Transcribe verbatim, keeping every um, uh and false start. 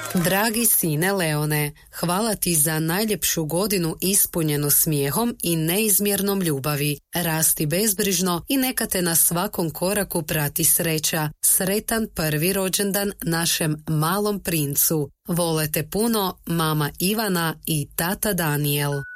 Dragi sine Leone, hvala ti za najljepšu godinu ispunjenu smijehom i neizmjernom ljubavi. Rasti bezbrižno i neka te na svakom koraku prati sreća. Sretan prvi rođendan našem malom princu. Vole te puno mama Ivana i tata Daniel.